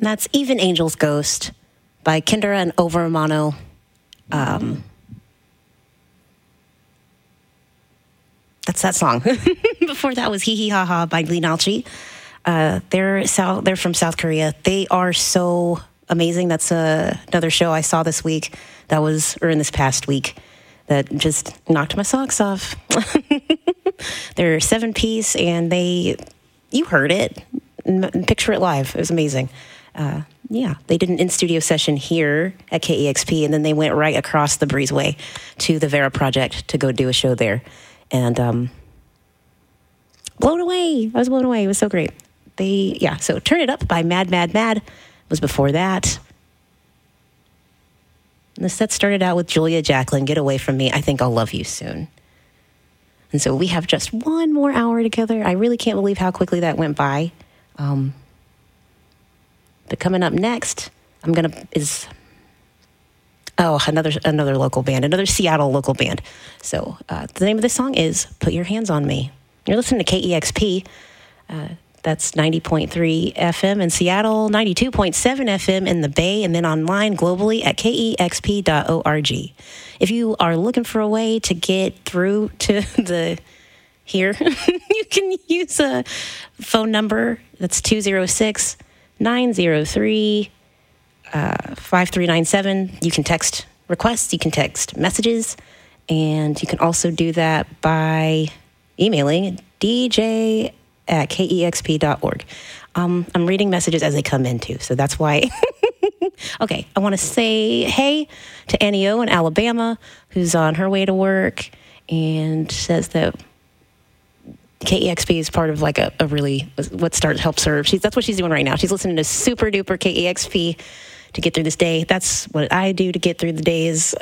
And that's Even Angel's Ghost by Kendra and Overmano. That's that song. Before that was Hee Hee Ha Ha by Lee Nalchi. They're from South Korea. They are so amazing. That's another show I saw this week in this past week that just knocked my socks off. They're 7-piece and you heard it. Picture it live. It was amazing. They did an in-studio session here at KEXP, and then they went right across the breezeway to the Vera Project to go do a show there. And blown away. I was blown away. It was so great. So Turn It Up by Mad Mad Mad was before that. And the set started out with Julia Jacqueline, Get Away From Me, I Think I'll Love You Soon. And so we have just one more hour together. I really can't believe how quickly that went by. But coming up next, another local band, another Seattle local band. So the name of this song is Put Your Hands on Me. You're listening to KEXP. That's 90.3 FM in Seattle, 92.7 FM in the Bay, and then online globally at kexp.org. If you are looking for a way to get through to here, you can use a phone number that's 206-903-5397. You can text requests, you can text messages, and you can also do that by emailing dj@kexp.org. I'm reading messages as they come in, too, so that's why. Okay, I want to say hey to Annie O in Alabama, who's on her way to work, and says that KEXP is part of like a really, what Start Help Serve. That's what she's doing right now. She's listening to super duper KEXP to get through this day. That's what I do to get through the days.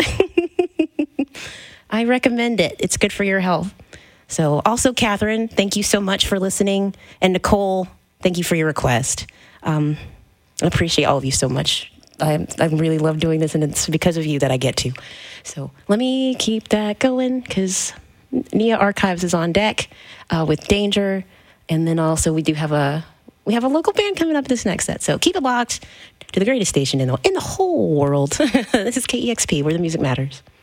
I recommend it. It's good for your health. So also, Catherine, thank you so much for listening. And Nicole, thank you for your request. I appreciate all of you so much. I really love doing this, and it's because of you that I get to. So let me keep that going, because Nia Archives is on deck with Danger. And then also we have a local band coming up this next set. So keep it locked to the greatest station in the whole world. This is KEXP, where the music matters.